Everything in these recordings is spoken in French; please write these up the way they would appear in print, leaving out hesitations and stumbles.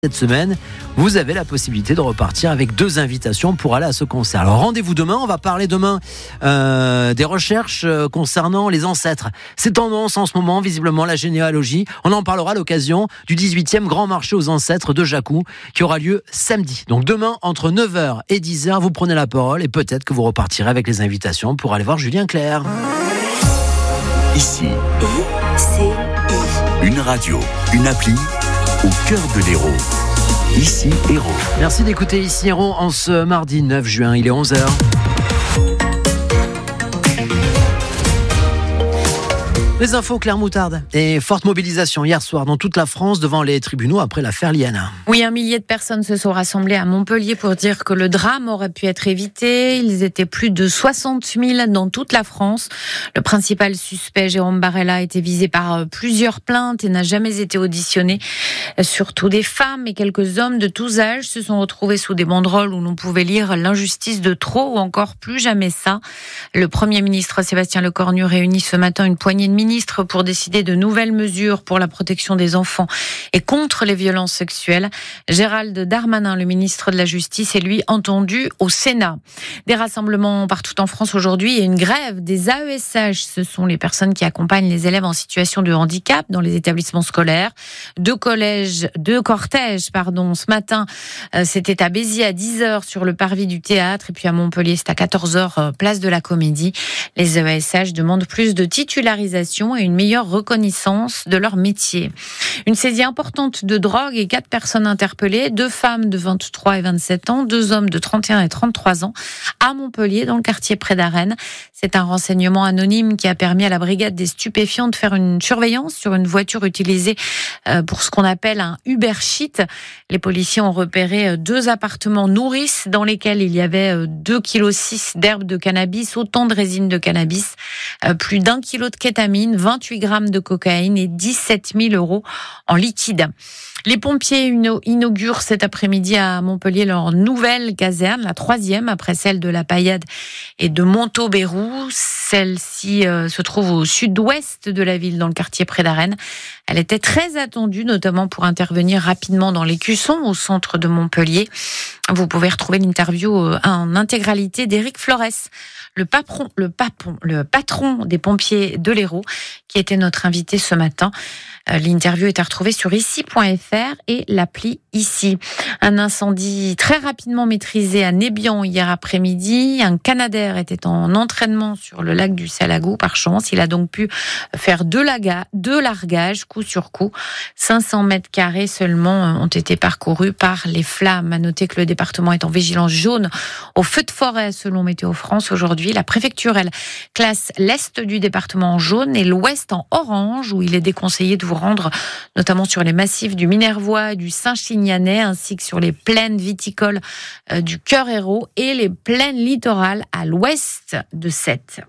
Cette semaine, vous avez la possibilité de repartir avec 2 invitations pour aller à ce concert. Alors rendez-vous demain, on va parler demain des recherches concernant les ancêtres. C'est tendance en ce moment, visiblement, la généalogie. On en parlera à l'occasion du 18e Grand Marché aux Ancêtres de Jacou qui aura lieu samedi. Donc demain, entre 9h et 10h, vous prenez la parole et peut-être que vous repartirez avec les invitations pour aller voir Julien Clerc. Ici, une radio, une appli au cœur de l'Hérault. Ici, Hérault. Merci d'écouter Ici Hérault en ce mardi 9 juin, il est 11h. Les infos Claire Moutarde et forte mobilisation hier soir dans toute la France devant les tribunaux après l'affaire Liana. Oui, 1 millier de personnes se sont rassemblées à Montpellier pour dire que le drame aurait pu être évité. Ils étaient plus de 60 000 dans toute la France. Le principal suspect, Jérôme Barella, a été visé par plusieurs plaintes et n'a jamais été auditionné. Surtout des femmes et quelques hommes de tous âges se sont retrouvés sous des banderoles où l'on pouvait lire l'injustice de trop ou encore plus jamais ça. Le Premier ministre Sébastien Lecornu réunit ce matin une poignée de ministres pour décider de nouvelles mesures pour la protection des enfants et contre les violences sexuelles. Gérald Darmanin, le ministre de la Justice, est lui entendu au Sénat. Des rassemblements partout en France aujourd'hui et une grève des AESH. Ce sont les personnes qui accompagnent les élèves en situation de handicap dans les établissements scolaires. 2 cortèges, ce matin, c'était à Béziers à 10h sur le parvis du théâtre et puis à Montpellier, c'est à 14h, place de la Comédie. Les AESH demandent plus de titularisation et une meilleure reconnaissance de leur métier. Une saisie importante de drogue et 4 personnes interpellées, 2 femmes de 23 et 27 ans, 2 hommes de 31 et 33 ans à Montpellier, dans le quartier près d'Arène. C'est un renseignement anonyme qui a permis à la brigade des stupéfiants de faire une surveillance sur une voiture utilisée pour ce qu'on appelle un Uber Sheet. Les policiers ont repéré 2 appartements nourrices dans lesquels il y avait 2,6 kg d'herbe de cannabis, autant de résine de cannabis, plus d'1 kilo de kétamine, 28 grammes de cocaïne et 17 000 € en liquide. Les pompiers inaugurent cet après-midi à Montpellier leur nouvelle caserne, la 3e après celle de la Paillade et de Montaubayrou. Celle-ci se trouve au sud-ouest de la ville, dans le quartier près d'Arène. Elle était très attendue, notamment pour intervenir rapidement dans l'écusson au centre de Montpellier. Vous pouvez retrouver l'interview en intégralité d'Éric Flores, le patron des pompiers de l'Hérault, qui était notre invité ce matin. L'interview est à retrouver sur ici.fr et l'appli Ici. Un incendie très rapidement maîtrisé à Nébian hier après-midi. Un Canadair était en entraînement sur le lac du Salagou par chance. Il a donc pu faire 2 largages, coup sur coup. 500 mètres carrés seulement ont été parcourus par les flammes. À noter que le département est en vigilance jaune au feu de forêt selon Météo France aujourd'hui. La préfecture, elle, classe l'est du département en jaune et l'ouest en orange, où il est déconseillé de vous rendre, notamment sur les massifs du Minervois et du Saint-Chignanais, ainsi que sur les plaines viticoles du Cœur Hérault et les plaines littorales à l'ouest de Sète.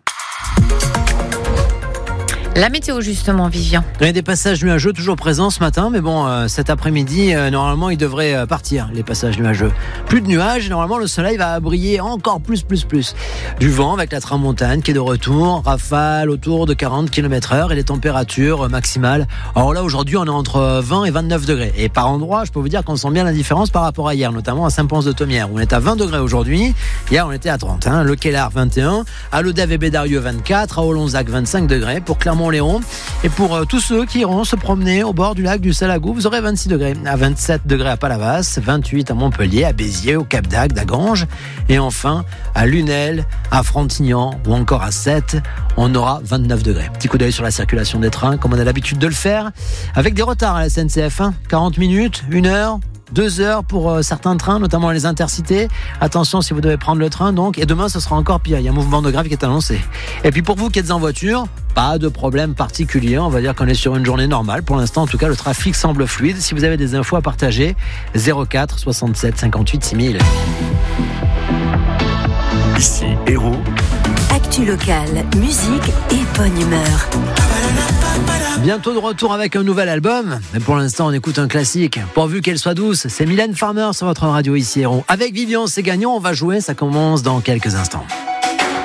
La météo justement, Vivian. Il y a des passages nuageux toujours présents ce matin, mais bon, cet après-midi, normalement, ils devraient partir, les passages nuageux. Plus de nuages, normalement, le soleil va briller encore plus. Du vent avec la tramontane qui est de retour, rafale autour de 40 km/h et les températures maximales. Alors là, aujourd'hui, on est entre 20 et 29 degrés. Et par endroit, je peux vous dire qu'on sent bien la différence par rapport à hier, notamment à Saint-Pons-de-Thomières, où on est à 20 degrés aujourd'hui. Hier, on était à 30. Le Kellar, 21. À Lodève et Bédarieux, 24. À Olonzac, 25 degrés. Pour Clermont-Léon. Et pour tous ceux qui iront se promener au bord du lac du Salagou, vous aurez 26 degrés. À 27 degrés à Palavas, 28 à Montpellier, à Béziers, au Cap d'Agde, à Ganges. Et enfin, à Lunel, à Frontignan ou encore à Sète, on aura 29 degrés. Petit coup d'œil sur la circulation des trains, comme on a l'habitude de le faire, avec des retards à la SNCF. 40 minutes, 1 heure. 2 heures pour certains trains, notamment les intercités. Attention si vous devez prendre le train donc. Et demain, ce sera encore pire. Il y a un mouvement de grève qui est annoncé. Et puis pour vous qui êtes en voiture, pas de problème particulier. On va dire qu'on est sur une journée normale. Pour l'instant, en tout cas, le trafic semble fluide. Si vous avez des infos à partager, 04 67 58 6000. Ici, Hérault. Actu locale, musique et bonne humeur. Bientôt de retour avec un nouvel album. Mais pour l'instant, on écoute un classique. Pourvu qu'elle soit douce, c'est Mylène Farmer sur votre radio Ici Hérault. Avec Vivian, c'est gagnant. On va jouer. Ça commence dans quelques instants.